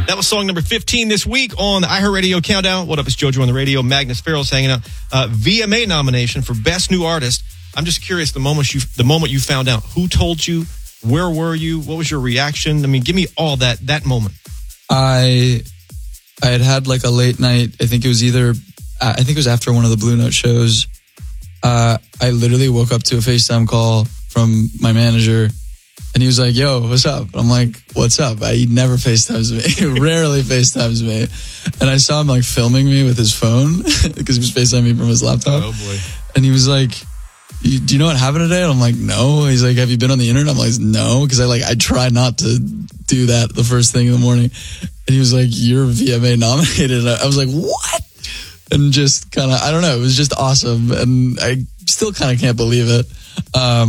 That was song number 15 this week on the iHeartRadio Countdown. What up, it's JoJo on the radio. Magnus Farrell's hanging out. VMA nomination for Best New Artist. I'm just curious, the moment you found out, who told you, where were you, what was your reaction? I mean, give me all that moment. I had like a late night. I think it was after one of the Blue Note shows. I literally woke up to a FaceTime call from my manager. And he was like, yo, what's up? I'm like, what's up? He never FaceTimes me. He rarely FaceTimes me. And I saw him like filming me with his phone because he was FaceTiming me from his laptop. Oh, boy. And he was like, do you know what happened today? And I'm like, no. He's like, have you been on the internet? I'm like, no. Because I try not to do that the first thing in the morning. And he was like, you're VMA nominated. And I was like, what? And just kind of, I don't know. It was just awesome. And I still kind of can't believe it.